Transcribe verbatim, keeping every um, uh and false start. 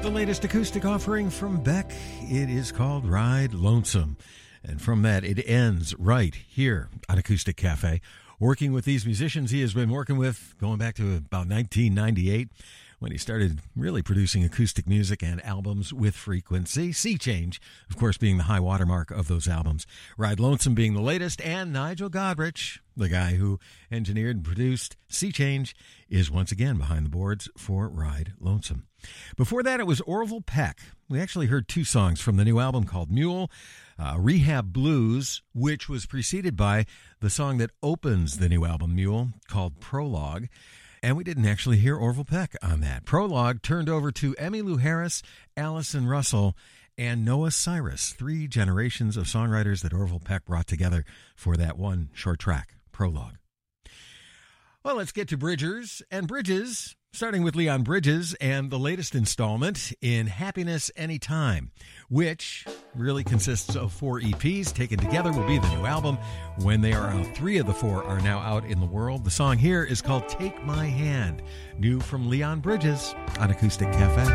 The latest acoustic offering from Beck. It is called Ride Lonesome. And from that, it ends right here on Acoustic Cafe. Working with these musicians he has been working with going back to about nineteen ninety-eight, when he started really producing acoustic music and albums with frequency. Sea Change, of course, being the high watermark of those albums. Ride Lonesome being the latest, and Nigel Godrich, the guy who engineered and produced Sea Change, is once again behind the boards for Ride Lonesome. Before that, it was Orville Peck. We actually heard two songs from the new album called Mule, uh, Rehab Blues, which was preceded by the song that opens the new album Mule, called Prologue. And we didn't actually hear Orville Peck on that. Prologue turned over to Emmylou Harris, Allison Russell, and Noah Cyrus, three generations of songwriters that Orville Peck brought together for that one short track, Prologue. Well, let's get to Bridgers and Bridges, starting with Leon Bridges and the latest installment in Happiness Anytime, which really consists of four E Ps. Taken together will be the new album. When they are out, three of the four are now out in the world. The song here is called Take My Hand, new from Leon Bridges on Acoustic Cafe.